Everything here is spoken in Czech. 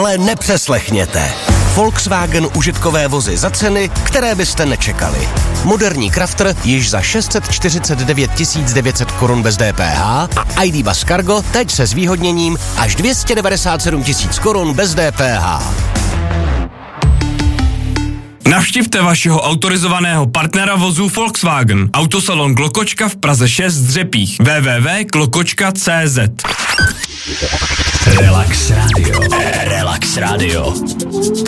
Tohle nepřeslechněte. Volkswagen užitkové vozy za ceny, které byste nečekali. Moderní Crafter již za 649 900 korun bez DPH a ID Buzz Cargo teď se zvýhodněním až 297 000 korun bez DPH. Navštivte vašeho autorizovaného partnera vozů Volkswagen. Autosalon Klokočka v Praze 6 Dřepích. www.klokočka.cz. Relax Radio.